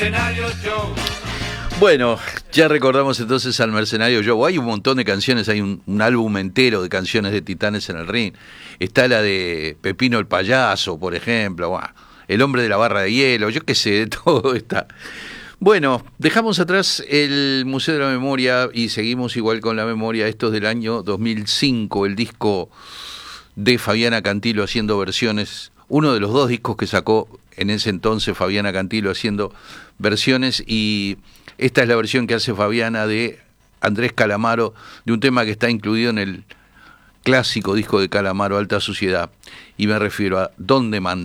Bueno, ya recordamos entonces al Mercenario Joe. Hay un montón de canciones, hay un álbum entero de canciones de Titanes en el Ring. Está la de Pepino el Payaso, por ejemplo, bueno, El Hombre de la Barra de Hielo, yo qué sé, de todo está. Bueno, dejamos atrás el Museo de la Memoria y seguimos igual con la memoria. Esto es del año 2005, el disco de Fabiana Cantilo haciendo versiones, uno de los dos discos que sacó en ese entonces Fabiana Cantilo haciendo versiones, y esta es la versión que hace Fabiana de Andrés Calamaro, de un tema que está incluido en el clásico disco de Calamaro, Alta Suciedad, y me refiero a ¿Dónde manda